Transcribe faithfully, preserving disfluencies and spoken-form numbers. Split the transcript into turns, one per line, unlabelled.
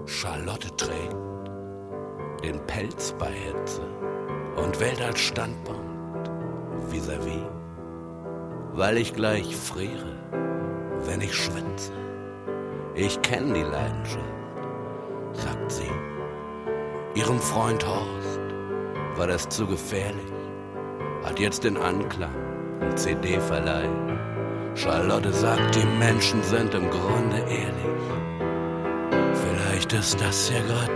Charlotte trägt den Pelz bei Hitze und wählt als Standpunkt vis-à-vis, weil ich gleich friere, wenn ich schwitze. Ich kenn die Leidenschaft, sagt sie. Ihrem Freund Horst war das zu gefährlich, hat jetzt den Anklang im C D-Verleih. Charlotte sagt, die Menschen sind im Grunde ehrlich. Vielleicht ist das ja grad